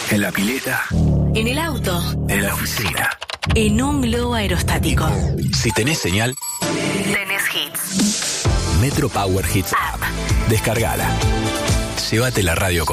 En la pileta. En el auto. En la oficina. En un globo aerostático. Si tenés señal, Tenés hits. Metro Power Hits App. Descargala. Llévate la radio con